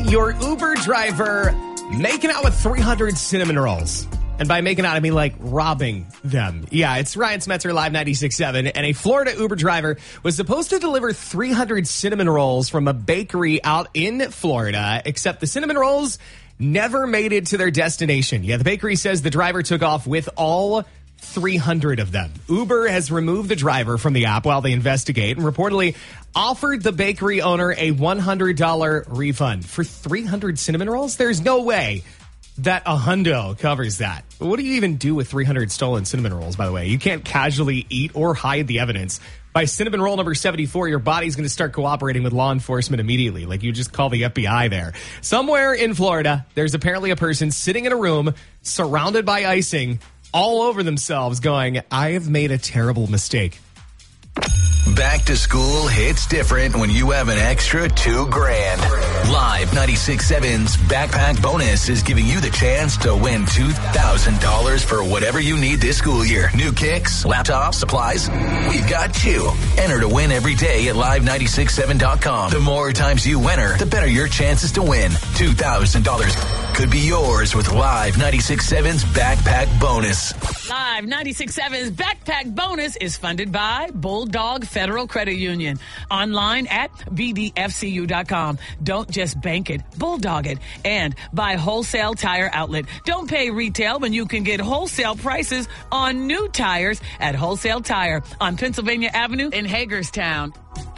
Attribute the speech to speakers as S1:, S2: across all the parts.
S1: your Uber driver making out with 300 cinnamon rolls. And by making out, I mean like robbing them. Yeah, it's Ryan Smetzer, Live 96.7. And a Florida Uber driver was supposed to deliver 300 cinnamon rolls from a bakery out in Florida, except the cinnamon rolls never made it to their destination. Yeah, the bakery says the driver took off with all 300 of them. Uber has removed the driver from the app while they investigate and reportedly offered the bakery owner a $100 refund for 300 cinnamon rolls. There's no way that a hundo covers that. What do you even do with 300 stolen cinnamon rolls, by the way? You can't casually eat or hide the evidence. By cinnamon roll number 74, your body's going to start cooperating with law enforcement immediately. Like you just call the FBI there. Somewhere in Florida, there's apparently a person sitting in a room surrounded by icing all over themselves going, I have made a terrible mistake.
S2: Back to school hits different when you have an extra $2,000. Live 96.7's Backpack Bonus is giving you the chance to win $2,000 for whatever you need this school year. New kicks, laptops, supplies. We've got you. Enter to win every day at live967.com. The more times you enter, the better your chances to win. $2,000 could be yours with Live 96.7's Backpack Bonus.
S3: Live 96.7's Backpack Bonus is funded by Bulldog Federal Credit Union. Online at bdfcu.com. Don't just bank it, bulldog it. And by Wholesale Tire Outlet. Don't pay retail when you can get wholesale prices on new tires at Wholesale Tire on Pennsylvania Avenue in Hagerstown.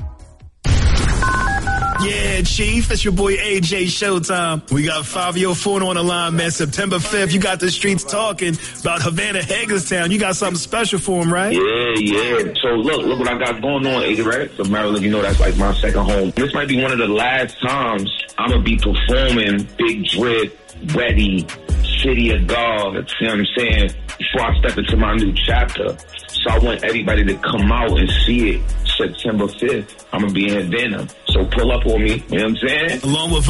S4: Yeah, Chief, it's your boy AJ Showtime. We got Fabio Forno on the line, man. September 5th, you got the streets talking about Havana, Hagerstown. You got something special for him, right?
S5: Yeah. So look what I got going on, AJ, right? So Maryland, you know that's like my second home. This might be one of the last times I'm going to be performing Big Drip, Ready, City of God, you know what I'm saying, before I step into my new chapter. So I want everybody to come out and see it September 5th. I'm going to be in Havana. So pull up on me, you know what I'm saying?
S4: Along with